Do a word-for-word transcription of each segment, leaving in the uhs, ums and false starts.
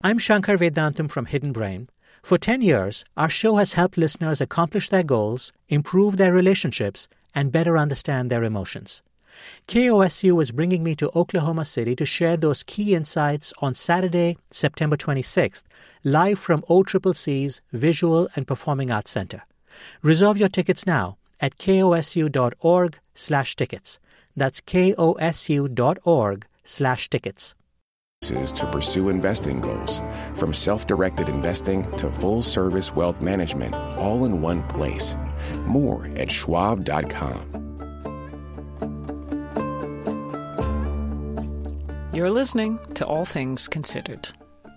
I'm Shankar Vedantam from Hidden Brain. For ten years, our show has helped listeners accomplish their goals, improve their relationships, and better understand their emotions. K O S U is bringing me to Oklahoma City to share those key insights on Saturday, September twenty-sixth, live from O C C C's Visual and Performing Arts Center. Reserve your tickets now at kosu.org slash tickets. That's kosu.org slash tickets. To pursue investing goals, from self-directed investing to full-service wealth management, all in one place. More at schwab dot com. You're listening to All Things Considered.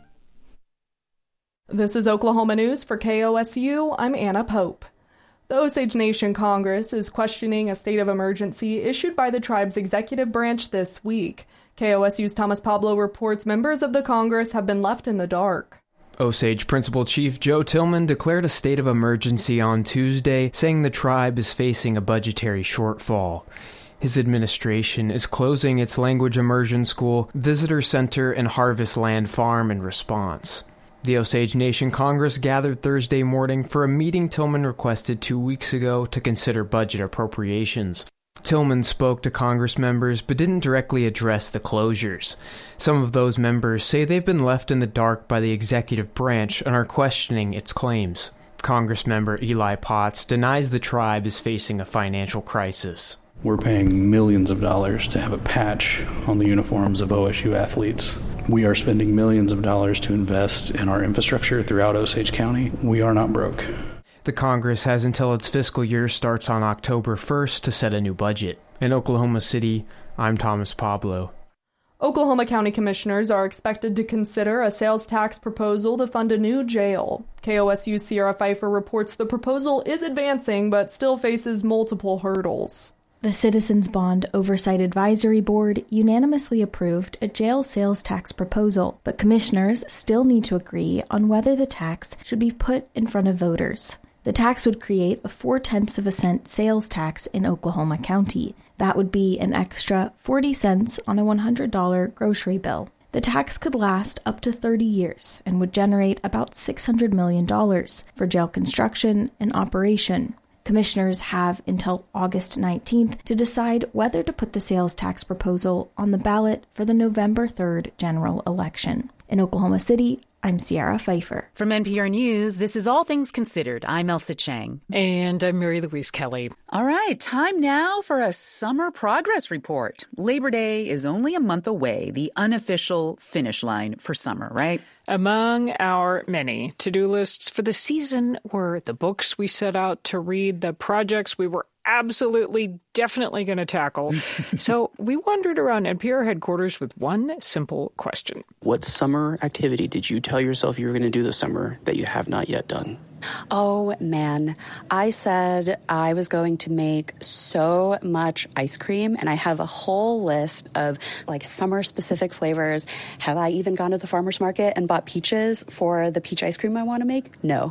This is Oklahoma News for K O S U. I'm Anna Pope. The Osage Nation Congress is questioning a state of emergency issued by the tribe's executive branch this week. K O S U's Thomas Pablo reports members of the Congress have been left in the dark. Osage Principal Chief Joe Tillman declared a state of emergency on Tuesday, saying the tribe is facing a budgetary shortfall. His administration is closing its language immersion school, visitor center, and harvest land farm in response. The Osage Nation Congress gathered Thursday morning for a meeting Tillman requested two weeks ago to consider budget appropriations. Tillman spoke to Congress members but didn't directly address the closures. Some of those members say they've been left in the dark by the executive branch and are questioning its claims. Congressmember Eli Potts denies the tribe is facing a financial crisis. We're paying millions of dollars to have a patch on the uniforms of O S U athletes. We are spending millions of dollars to invest in our infrastructure throughout Osage County. We are not broke. The Congress has until its fiscal year starts on October first to set a new budget. In Oklahoma City, I'm Thomas Pablo. Oklahoma County Commissioners are expected to consider a sales tax proposal to fund a new jail. K O S U's Sierra Pfeiffer reports the proposal is advancing but still faces multiple hurdles. The Citizens Bond Oversight Advisory Board unanimously approved a jail sales tax proposal, but commissioners still need to agree on whether the tax should be put in front of voters. The tax would create a four-tenths of a cent sales tax in Oklahoma County. That would be an extra forty cents on a one hundred dollars grocery bill. The tax could last up to thirty years and would generate about six hundred million dollars for jail construction and operation. Commissioners have until August nineteenth to decide whether to put the sales tax proposal on the ballot for the November third general election. In Oklahoma City, I'm Sierra Pfeiffer. From N P R News, this is All Things Considered. I'm Elsa Chang. And I'm Mary Louise Kelly. All right, time now for a summer progress report. Labor Day is only a month away, the unofficial finish line for summer, right? Among our many to-do lists for the season were the books we set out to read, the projects we were absolutely, definitely going to tackle. So we wandered around N P R headquarters with one simple question. What summer activity did you tell yourself you were going to do this summer that you have not yet done? Oh, man. I said I was going to make so much ice cream, and I have a whole list of, like, summer-specific flavors. Have I even gone to the farmer's market and bought peaches for the peach ice cream I want to make? No.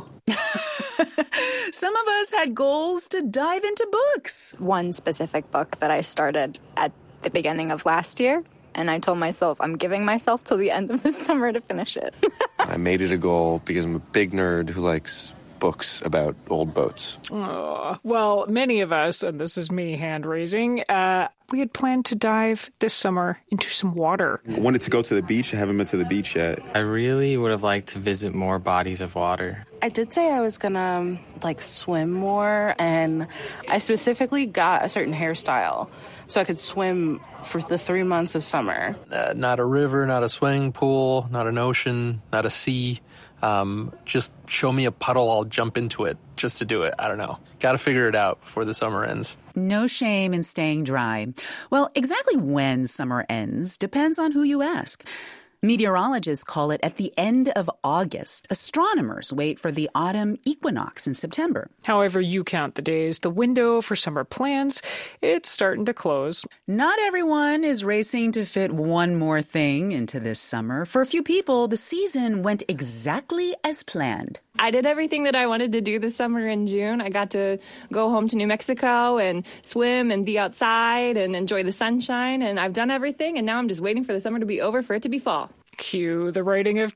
Some of us had goals to dive into books. One specific book that I started at the beginning of last year, and I told myself I'm giving myself till the end of the summer to finish it. I made it a goal because I'm a big nerd who likes books about old boats. Oh, well, many of us, and this is me hand-raising, uh, we had planned to dive this summer into some water. I wanted to go to the beach. I haven't been to the beach yet. I really would have liked to visit more bodies of water. I did say I was gonna, like, swim more, and I specifically got a certain hairstyle so I could swim for the three months of summer. Uh, not a river, not a swimming pool, not an ocean, not a sea. Um, just show me a puddle, I'll jump into it just to do it. I don't know. Got to figure it out before the summer ends. No shame in staying dry. Well, exactly when summer ends depends on who you ask. Meteorologists call it at the end of August. Astronomers wait for the autumn equinox in September. However you count the days, the window for summer plans, it's starting to close. Not everyone is racing to fit one more thing into this summer. For a few people, the season went exactly as planned. I did everything that I wanted to do this summer in June. I got to go home to New Mexico and swim and be outside and enjoy the sunshine. And I've done everything, and now I'm just waiting for the summer to be over for it to be fall. Cue the writing of